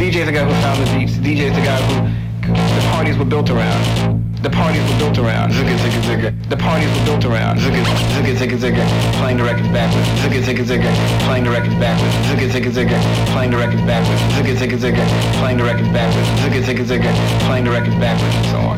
DJ's the guy who found the beats. DJ's the guy who the parties were built around. The parties were built around zigga zigga zigga. The parties were built around zigga zigga zigga zigga. Playing the records backwards. Zigga zigga zigga. Playing the records backwards. Zigga zigga zigga. Playing the records backwards. Zigga zigga zigga. Playing the records backwards. Zigga zigga zigga. Playing the records backwards and so on.